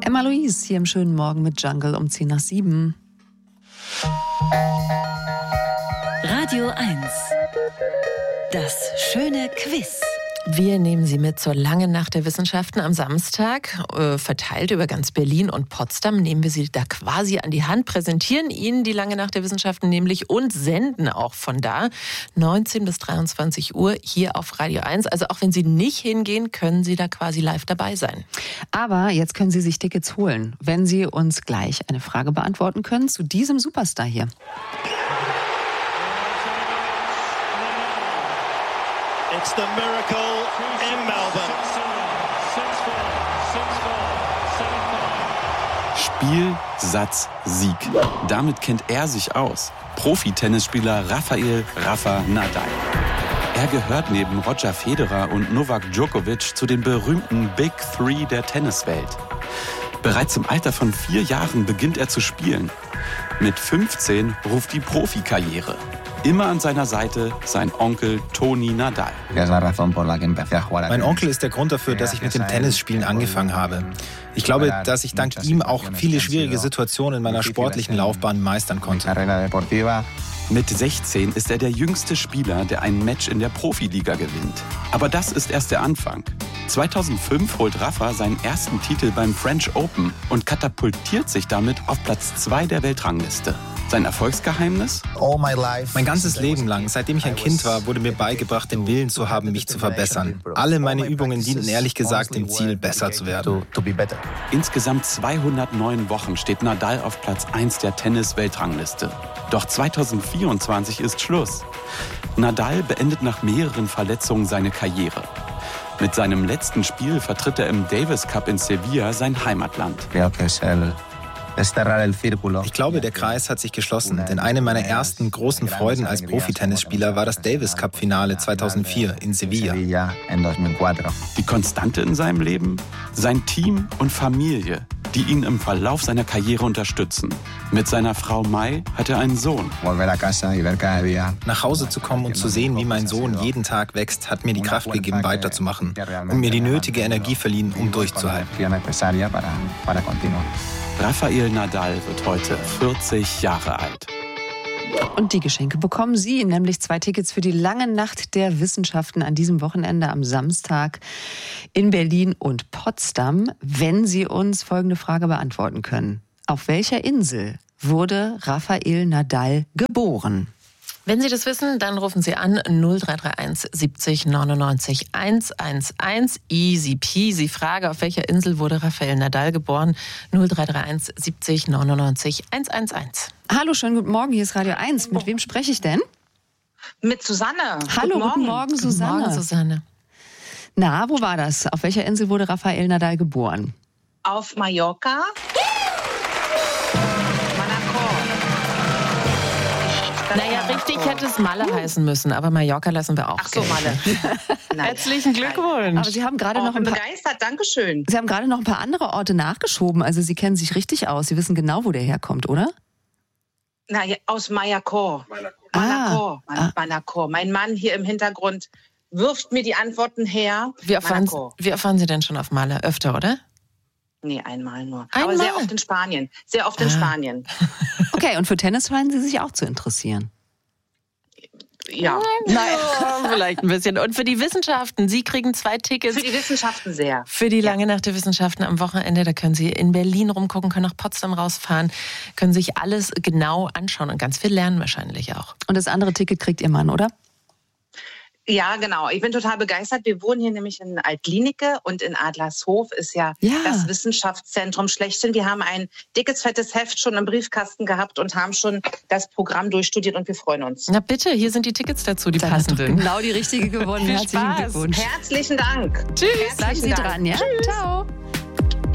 Emma Louise hier im schönen Morgen mit Jungle um 6:10. Radio 1. Das schöne Quiz. Wir nehmen Sie mit zur langen Nacht der Wissenschaften am Samstag. Verteilt über ganz Berlin und Potsdam nehmen wir Sie da quasi an die Hand, präsentieren Ihnen die lange Nacht der Wissenschaften nämlich und senden auch von da 19 bis 23 Uhr hier auf Radio 1. Also auch wenn Sie nicht hingehen, können Sie da quasi live dabei sein. Aber jetzt können Sie sich Tickets holen, wenn Sie uns gleich eine Frage beantworten können zu diesem Superstar hier. It's the miracle in Melbourne. Spiel, Satz, Sieg. Damit kennt er sich aus. Profi-Tennisspieler Rafael Rafa Nadal. Er gehört neben Roger Federer und Novak Djokovic zu den berühmten Big Three der Tenniswelt. Bereits im Alter von 4 Jahren beginnt er zu spielen. Mit 15 ruft die Profikarriere. Immer an seiner Seite sein Onkel Toni Nadal. Mein Onkel ist der Grund dafür, dass ich mit dem Tennisspielen angefangen habe. Ich glaube, dass ich dank ihm auch viele schwierige Situationen in meiner sportlichen Laufbahn meistern konnte. Mit 16 ist er der jüngste Spieler, der ein Match in der Profiliga gewinnt. Aber das ist erst der Anfang. 2005 holt Rafa seinen ersten Titel beim French Open und katapultiert sich damit auf Platz 2 der Weltrangliste. Sein Erfolgsgeheimnis? Mein ganzes Leben lang, seitdem ich ein Kind war, wurde mir beigebracht, den Willen zu haben, mich zu verbessern. Alle meine Übungen dienten ehrlich gesagt dem Ziel, besser zu werden. Insgesamt 209 Wochen steht Nadal auf Platz 1 der Tennis-Weltrangliste. Doch 2024 ist Schluss. Nadal beendet nach mehreren Verletzungen seine Karriere. Mit seinem letzten Spiel vertritt er im Davis Cup in Sevilla sein Heimatland. Ich glaube, der Kreis hat sich geschlossen, denn eine meiner ersten großen Freuden als Profitennisspieler war das Davis Cup-Finale 2004 in Sevilla. Die Konstante in seinem Leben? Sein Team und Familie, die ihn im Verlauf seiner Karriere unterstützen. Mit seiner Frau Mai hat er einen Sohn. Nach Hause zu kommen und zu sehen, wie mein Sohn jeden Tag wächst, hat mir die Kraft gegeben, weiterzumachen und mir die nötige Energie verliehen, um durchzuhalten. Rafael Nadal wird heute 40 Jahre alt. Und die Geschenke bekommen Sie, nämlich 2 Tickets für die lange Nacht der Wissenschaften an diesem Wochenende am Samstag in Berlin und Potsdam, wenn Sie uns folgende Frage beantworten können. Auf welcher Insel wurde Rafael Nadal geboren? Wenn Sie das wissen, dann rufen Sie an 0331 70 99 111. Easy peasy. Frage, auf welcher Insel wurde Rafael Nadal geboren? 0331 70 99 111. Hallo, schönen guten Morgen, hier ist Radio 1. Mit wem spreche ich denn? Mit Susanne. Hallo, guten Morgen, Susanne. Guten Morgen, Susanne. Na, wo war das? Auf welcher Insel wurde Rafael Nadal geboren? Auf Mallorca. Naja, richtig hätte es Malle heißen müssen, aber Mallorca lassen wir auch. Ach so, Malle. Herzlichen Glückwunsch. Aber Sie haben gerade noch begeistert, Dankeschön. Sie haben gerade noch ein paar andere Orte nachgeschoben. Also Sie kennen sich richtig aus. Sie wissen genau, wo der herkommt, oder? Na, ja, aus Manacor. Manacor. Mein Mann hier im Hintergrund wirft mir die Antworten her. Wie oft waren Sie denn schon auf Malle? Öfter, oder? Nee, einmal nur. Aber sehr oft in Spanien. Spanien. Okay, und für Tennis scheinen Sie sich auch zu interessieren. Ja. Nein, vielleicht ein bisschen. Und für die Wissenschaften, Sie kriegen 2 Tickets. Für die Wissenschaften sehr. Für die lange Nacht der Wissenschaften am Wochenende. Da können Sie in Berlin rumgucken, können nach Potsdam rausfahren, können sich alles genau anschauen und ganz viel lernen wahrscheinlich auch. Und das andere Ticket kriegt Ihr Mann, oder? Ja, genau. Ich bin total begeistert. Wir wohnen hier nämlich in Altlinike und in Adlershof ist ja das Wissenschaftszentrum schlechthin. Wir haben ein dickes, fettes Heft schon im Briefkasten gehabt und haben schon das Programm durchstudiert und wir freuen uns. Na bitte, hier sind die Tickets dazu, die passenden. Genau die richtige gewonnen. Herzlichen Glückwunsch. Herzlichen Dank. Tschüss. Bleiben Sie dran, ja? Tschüss. Ciao.